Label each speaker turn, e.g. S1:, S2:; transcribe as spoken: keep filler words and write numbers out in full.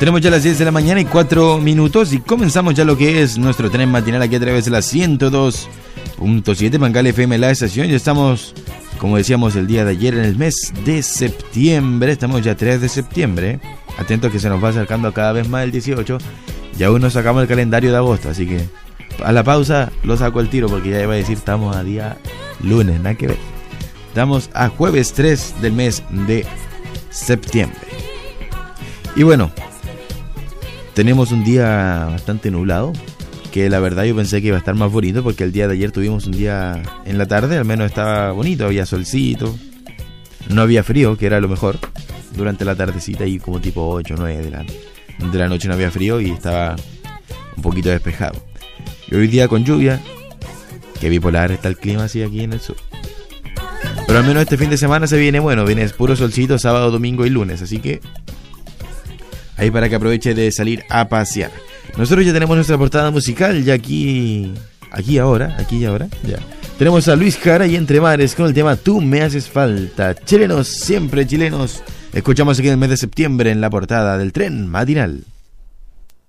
S1: Tenemos ya las diez de la mañana y cuatro minutos y comenzamos ya lo que es nuestro tren matinal aquí a través de la ciento dos punto siete Bancal F M, la estación. Ya estamos, como decíamos el día de ayer, en el mes de septiembre. Estamos ya tres de septiembre. Atentos que se nos va acercando cada vez más el dieciocho. Y aún no sacamos el calendario de agosto, así que a la pausa lo saco el tiro porque ya iba a decir estamos a día lunes, nada que ver. Estamos a jueves tres del mes de septiembre. Y bueno, tenemos un día bastante nublado, que la verdad yo pensé que iba a estar más bonito porque el día de ayer tuvimos un día en la tarde, al menos estaba bonito, había solcito, no había frío, que era lo mejor. Durante la tardecita y como tipo ocho o nueve de la, de la noche no había frío y estaba un poquito despejado. Y hoy día con lluvia, que bipolar está el clima así aquí en el sur. Pero al menos este fin de semana se viene bueno, viene puro solcito sábado, domingo y lunes, así que ahí para que aproveche de salir a pasear. Nosotros ya tenemos nuestra portada musical, ya aquí, aquí ahora, aquí y ahora, ya. Tenemos a Luis Jara y Entre Mares con el tema Tú me haces falta. Chilenos, siempre chilenos. Escuchamos aquí en el mes de septiembre en la portada del tren matinal.